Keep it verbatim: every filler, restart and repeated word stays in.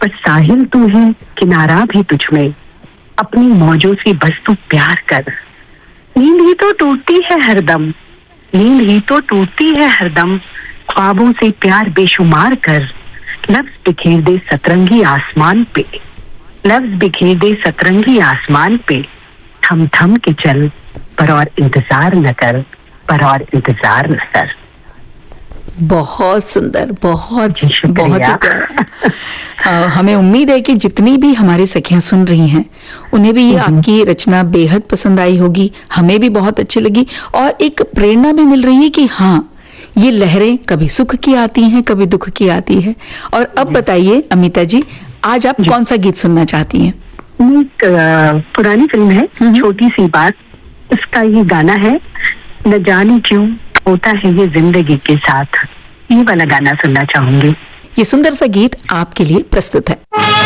पर साहिल तू है, किनारा भी तुझ में, अपनी मौजों से बस तू प्यार कर। नींद ही तो टूटती है हरदम, नींद ही तो टूटती है हरदम, ख्वाबों से प्यार बेशुमार कर। लफ्ज बिखेर दे सतरंगी आसमान पे, लफ्ज बिखेर दे सतरंगी आसमान पे, थम थम के चल पर और इंतजार न कर, पर और इंतजार न कर। बहुत सुंदर, बहुत शुक्रिया। बहुत ही प्यारा। अ, हमें उम्मीद है कि जितनी भी हमारी सखियां सुन रही हैं उन्हें भी ये आपकी रचना बेहद पसंद आई होगी, हमें भी बहुत अच्छी लगी और एक प्रेरणा भी मिल रही है कि हाँ, ये लहरें कभी सुख की आती हैं, कभी दुख की आती है। और अब बताइए अमिता जी, आज आप कौन सा गीत सुनना चाहती हैं? एक अ, पुरानी फिल्म है छोटी सी बात, इसका ये गाना है, न जाने क्यों होता है ये जिंदगी के साथ, ये वाला गाना सुनना चाहूंगी। ये सुंदर सा गीत आपके लिए प्रस्तुत है।